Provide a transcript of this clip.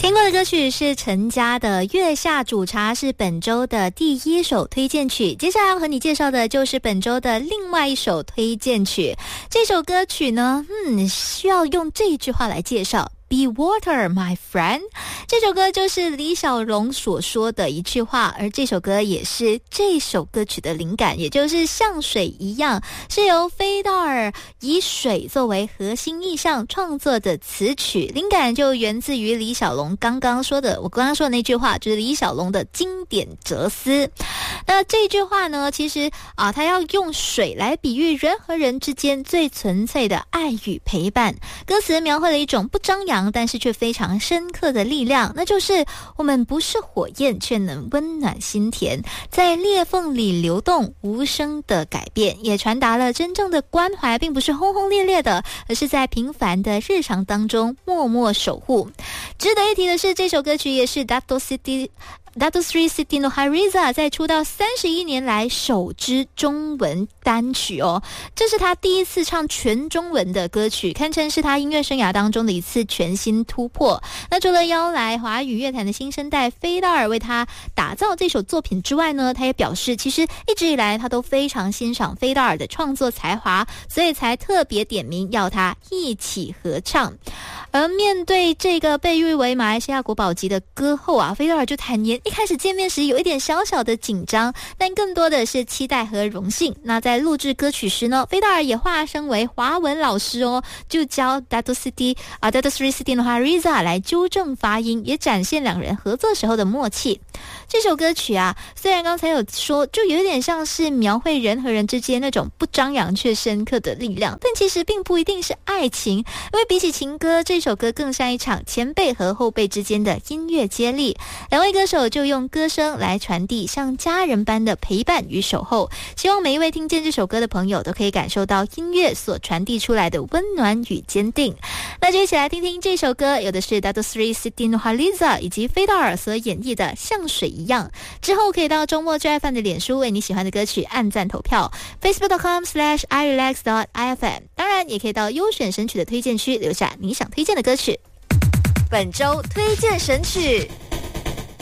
听过的歌曲是陈嘉的《月下煮茶》，是本周的第一首推荐曲。接下来要和你介绍的就是本周的另外一首推荐曲。这首歌曲呢，需要用这一句话来介绍。Be water, my friend。 这首歌就是李小龙所说的一句话，而这首歌也是这首歌曲的灵感，也就是像水一样，是由菲道尔以水作为核心意象创作的词曲，灵感就源自于李小龙我刚刚说的那句话，就是李小龙的经典哲思。那这句话呢，其实他要用水来比喻人和人之间最纯粹的爱与陪伴。歌词描绘了一种不张扬但是却非常深刻的力量，那就是我们不是火焰，却能温暖心田，在裂缝里流动，无声的改变，也传达了真正的关怀并不是轰轰烈烈的，而是在平凡的日常当中默默守护。值得一提的是，这首歌曲也是 Dato Sri Siti Nurhaliza 在出道31年来首支中文单曲哦，这是他第一次唱全中文的歌曲，堪称是他音乐生涯当中的一次全新突破。那除了邀来华语乐坛的新生代菲道尔为他打造这首作品之外呢，他也表示其实一直以来他都非常欣赏菲道尔的创作才华，所以才特别点名要他一起合唱。而面对这个被誉为马来西亚国宝级的歌后菲道尔就坦言，一开始见面时有一点小小的紧张，但更多的是期待和荣幸。那在录制歌曲时呢，菲道尔也化身为华文老师哦，就教 Dato Sri Siti Nurhaliza 来纠正发音，也展现两人合作时候的默契。这首歌曲虽然刚才有说就有点像是描绘人和人之间那种不张扬却深刻的力量，但其实并不一定是爱情，因为比起情歌，这首歌更像一场前辈和后辈之间的音乐接力。两位歌手就用歌声来传递像家人般的陪伴与守候，希望每一位听见这首歌的朋友都可以感受到音乐所传递出来的温暖与坚定。那就一起来听听这首歌，有的是 Dato Sri Siti Nurhaliza 以及菲道尔所演绎的像水一样。之后可以到周末最爱饭的脸书为你喜欢的歌曲按赞投票， facebook.com/irelax.ifm， 当然也可以到优选神曲的推荐区留下你想推荐的歌曲。 本周推荐神曲。